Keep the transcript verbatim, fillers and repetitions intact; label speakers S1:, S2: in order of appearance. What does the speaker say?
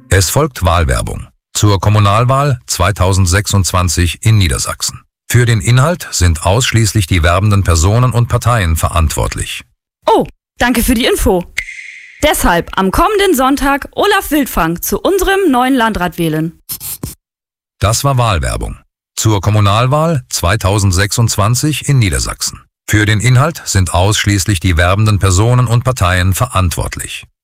S1: Es folgt Wahlwerbung zur Kommunalwahl zweitausendsechsundzwanzig in Niedersachsen. Für den Inhalt sind ausschließlich die werbenden Personen und Parteien verantwortlich.
S2: Oh, danke für die Info. Deshalb am kommenden Sonntag Olaf Wildfang zu unserem neuen Landrat wählen.
S1: Das war Wahlwerbung zur Kommunalwahl zweitausendsechsundzwanzig in Niedersachsen. Für den Inhalt sind ausschließlich die werbenden Personen und Parteien verantwortlich.